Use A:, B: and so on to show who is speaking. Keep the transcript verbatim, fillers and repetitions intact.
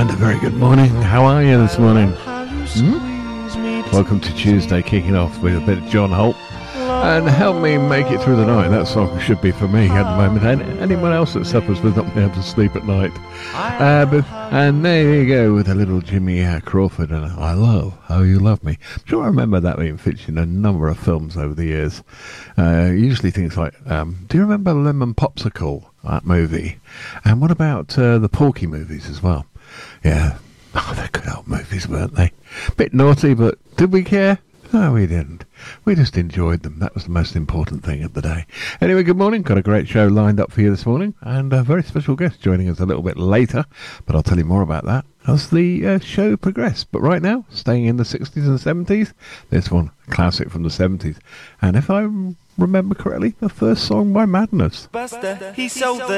A: And a very good morning. How are you this morning? Hmm? Welcome to Tuesday, kicking off with a bit of John Holt. And help me make it through the night. That song should be for me at the moment. And anyone else that suffers with not being able to sleep at night. Uh, but, and there you go with a little Jimmy uh, Crawford and I Love How You Love Me. I'm sure I remember that being featured in a number of films over the years. Uh, usually things like, um, do you remember Lemon Popsicle, that movie? And what about uh, the Porky movies as well? Yeah, oh, they're good old movies, weren't they? Bit naughty, but did we care? No, we didn't. We just enjoyed them. That was the most important thing of the day. Anyway, good morning. Got a great show lined up for you this morning. And a very special guest joining us a little bit later. But I'll tell you more about that as the uh, show progresses. But right now, staying in the sixties and seventies, this one, a classic from the seventies. And if I remember correctly, the first song by Madness.
B: Buster, he sold the